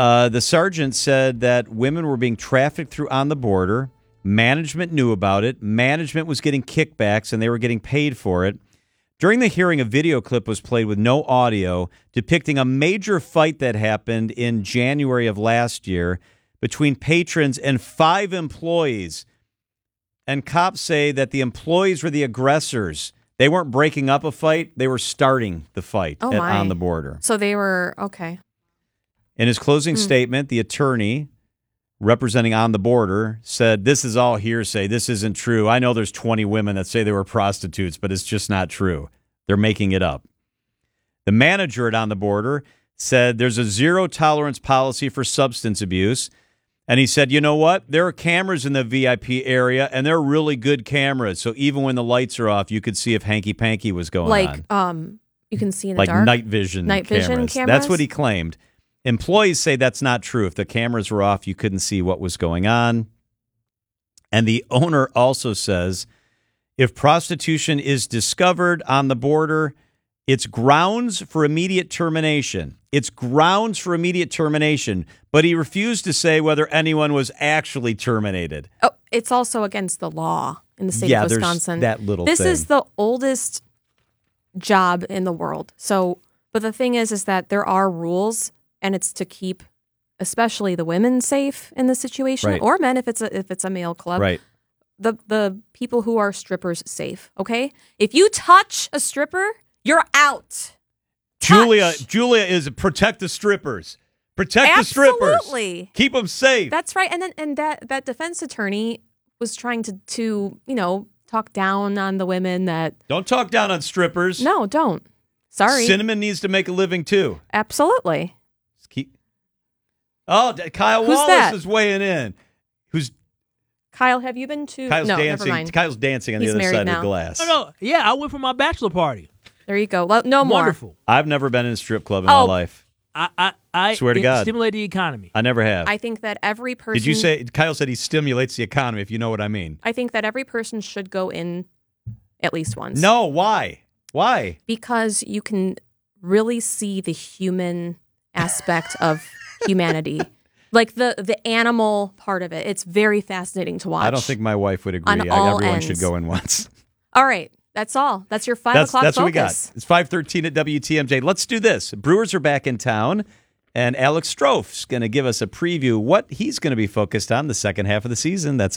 The sergeant said that women were being trafficked through on the border. Management knew about it. Management was getting kickbacks, and they were getting paid for it. During the hearing, a video clip was played with no audio depicting a major fight that happened in January of last year between patrons and 5 employees. And cops say that the employees were the aggressors. They weren't breaking up a fight. They were starting the fight on the border. So they were, okay. In his closing statement, the attorney representing On the Border said, "This is all hearsay. This isn't true. I know there's 20 women that say they were prostitutes, but it's just not true. They're making it up." The manager at On the Border said there's a zero-tolerance policy for substance abuse. And he said, you know what? There are cameras in the VIP area, and they're really good cameras. So even when the lights are off, you could see if hanky-panky was going on. You can see in the like dark? night vision cameras. That's what he claimed. Employees say that's not true. If the cameras were off, you couldn't see what was going on. And the owner also says if prostitution is discovered on the border, it's grounds for immediate termination. It's grounds for immediate termination. But he refused to say whether anyone was actually terminated. Oh, it's also against the law in the state of Wisconsin. There's that little This thing. is the oldest job in the world. So, but the thing is that there are rules. And it's to keep, especially the women, safe in the situation, right. or men if it's a male club. Right. The people who are strippers safe. Okay, if you touch a stripper, you're out. Julia is protect the strippers. Protect the strippers. Absolutely. Keep them safe. That's right. And that defense attorney was trying to talk down on the women that don't talk down on strippers. No, don't. Sorry. Cinnamon needs to make a living too. Absolutely. Kyle Who's Wallace that? is weighing in. Who's Kyle? Have you been to? Kyle's no, dancing. never mind. Kyle's dancing on He's the other side married of the glass. No, yeah, I went for my bachelor party. There you go. Well, no more. Wonderful. I've never been in a strip club in my life. I swear to God, stimulate the economy. I never have. I think that every person. Did you say Kyle said he stimulates the economy? If you know what I mean. I think that every person should go in at least once. No, why? Why? Because you can really see the human aspect of humanity. Like the animal part of it. It's very fascinating to watch. I don't think my wife would agree. Everyone should go in once. All right. That's all. That's your 5 o'clock That's focus. what we got. It's 5:13 at WTMJ. Let's do this. Brewers are back in town, and Alex Strouf's going to give us a preview what he's going to be focused on the second half of the season. That's